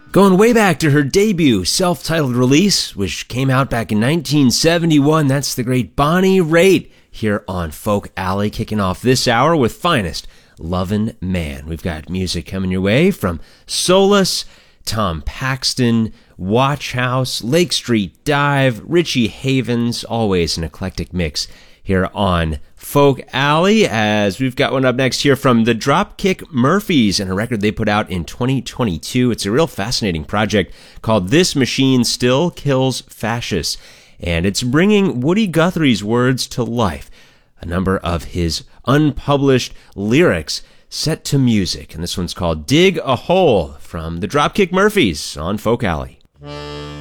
Going way back to her debut self-titled release, which came out back in 1971, that's the great Bonnie Raitt here on Folk Alley, kicking off this hour with Finest Lovin' Man. We've got music coming your way from Solace, Tom Paxton, Watch House, Lake Street Dive, Richie Havens, always an eclectic mix here on Folk Alley, as we've got one up next here from the Dropkick Murphys and a record they put out in 2022. It's a real fascinating project called This Machine Still Kills Fascists, and it's bringing Woody Guthrie's words to life. A number of his unpublished lyrics set to music, and this one's called Dig a Hole from the Dropkick Murphys on Folk Alley.